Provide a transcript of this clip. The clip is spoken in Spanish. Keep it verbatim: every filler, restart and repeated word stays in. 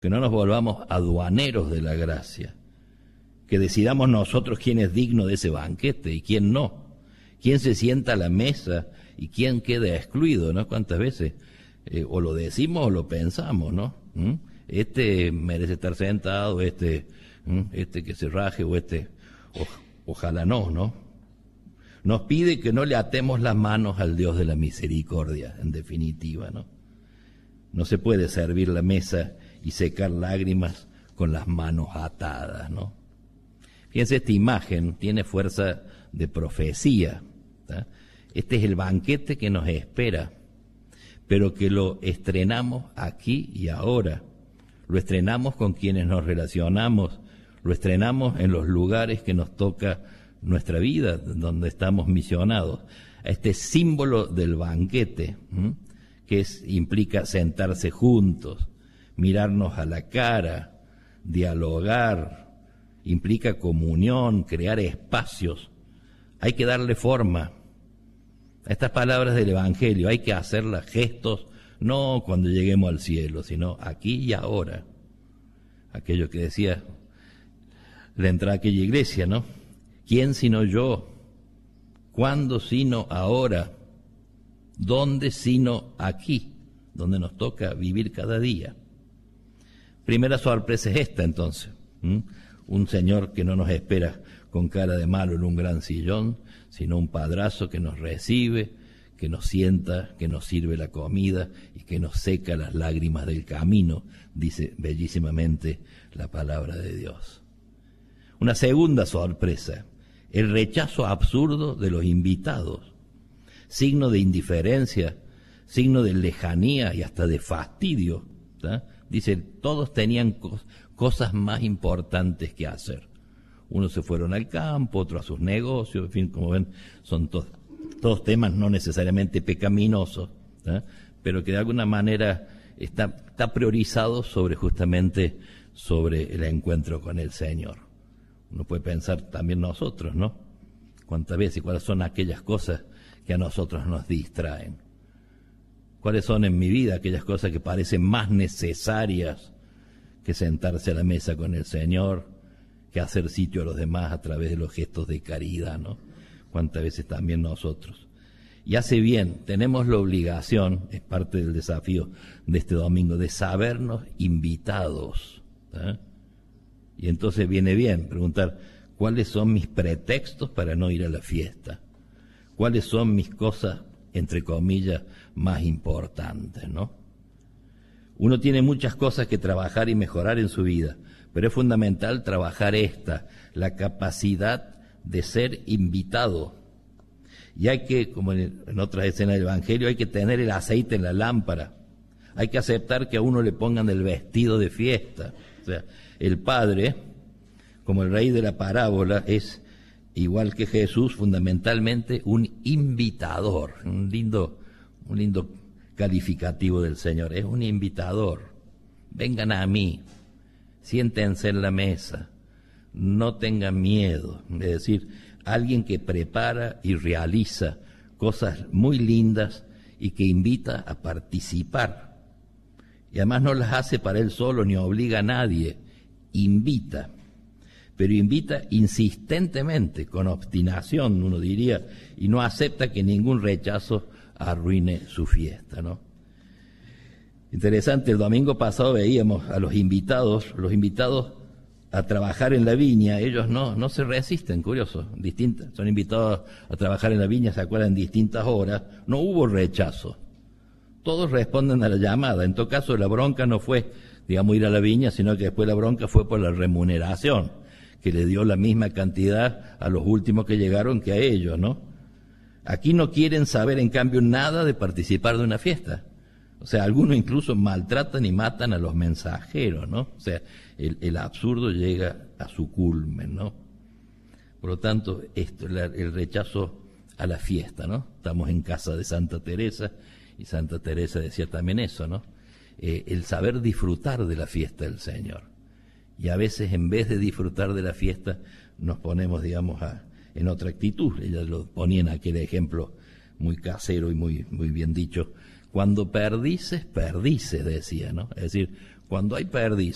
que no nos volvamos aduaneros de la gracia, que decidamos nosotros quién es digno de ese banquete y quién no, quién se sienta a la mesa y quién queda excluido, ¿no? ¿Cuántas veces? Eh, o lo decimos o lo pensamos, ¿no? ¿Mm? Este merece estar sentado, este, ¿Mm? este que se raje, o este, o, ojalá no, ¿no? Nos pide que no le atemos las manos al Dios de la misericordia, en definitiva, ¿no? No se puede servir la mesa y secar lágrimas con las manos atadas, ¿no? Fíjense, esta imagen tiene fuerza de profecía, ¿tá? Este es el banquete que nos espera, pero que lo estrenamos aquí y ahora. Lo estrenamos con quienes nos relacionamos, lo estrenamos en los lugares que nos toca nuestra vida, donde estamos misionados. Este símbolo del banquete, ¿m? que es, implica sentarse juntos, mirarnos a la cara, dialogar, implica comunión, crear espacios. Hay que darle forma a estas palabras del Evangelio, hay que hacerlas gestos, no cuando lleguemos al cielo, sino aquí y ahora. Aquello que decía la entrada a aquella iglesia, ¿no? ¿Quién sino yo? ¿Cuándo sino ahora? ¿Dónde sino aquí? Donde nos toca vivir cada día. Primera sorpresa es esta, entonces. ¿Mm? Un Señor que no nos espera con cara de malo en un gran sillón, sino un padrazo que nos recibe, que nos sienta, que nos sirve la comida y que nos seca las lágrimas del camino, dice bellísimamente la palabra de Dios. Una segunda sorpresa, el rechazo absurdo de los invitados, signo de indiferencia, signo de lejanía y hasta de fastidio, ¿tá? Dice, todos tenían co- cosas más importantes que hacer. Unos se fueron al campo, otros a sus negocios, en fin, como ven, son to- todos temas no necesariamente pecaminosos, ¿tá? Pero que de alguna manera está, está priorizado sobre justamente sobre el encuentro con el Señor. Uno puede pensar también nosotros, ¿no? ¿Cuántas veces y cuáles son aquellas cosas que a nosotros nos distraen? ¿Cuáles son en mi vida aquellas cosas que parecen más necesarias que sentarse a la mesa con el Señor, que hacer sitio a los demás a través de los gestos de caridad, ¿no? Cuántas veces también nosotros. Y hace bien, tenemos la obligación, es parte del desafío de este domingo, de sabernos invitados, ¿eh? Y entonces viene bien preguntar, ¿cuáles son mis pretextos para no ir a la fiesta? ¿Cuáles son mis cosas, entre comillas, más importantes, ¿no? Uno tiene muchas cosas que trabajar y mejorar en su vida, pero es fundamental trabajar esta, la capacidad de ser invitado. Y hay que, como en, en otras escenas del Evangelio, hay que tener el aceite en la lámpara. Hay que aceptar que a uno le pongan el vestido de fiesta. O sea, el Padre, como el rey de la parábola, es, igual que Jesús, fundamentalmente un invitador. Un lindo, un lindo calificativo del Señor. Es un invitador. Vengan a mí, siéntense en la mesa, no tengan miedo. Es decir, alguien que prepara y realiza cosas muy lindas y que invita a participar. Y además no las hace para él solo ni obliga a nadie, invita. Pero invita insistentemente, con obstinación, uno diría, y no acepta que ningún rechazo arruine su fiesta, ¿no? Interesante, el domingo pasado veíamos a los invitados, los invitados a trabajar en la viña, ellos no, no se resisten, curioso, distintas, son invitados a trabajar en la viña, se acuerdan, distintas horas, no hubo rechazo, todos responden a la llamada. En todo caso la bronca no fue, digamos, ir a la viña, sino que después la bronca fue por la remuneración, que le dio la misma cantidad a los últimos que llegaron que a ellos, ¿no? Aquí no quieren saber, en cambio, nada de participar de una fiesta. O sea, algunos incluso maltratan y matan a los mensajeros, ¿no? O sea, el, el absurdo llega a su culmen, ¿no? Por lo tanto, esto, la, el rechazo a la fiesta, ¿no? Estamos en casa de Santa Teresa, y Santa Teresa decía también eso, ¿no? Eh, el saber disfrutar de la fiesta del Señor. Y a veces, en vez de disfrutar de la fiesta, nos ponemos, digamos, a, en otra actitud. Ella lo ponía en aquel ejemplo muy casero y muy, muy bien dicho. Cuando perdices, perdices, decía, ¿no? Es decir, cuando hay perdices,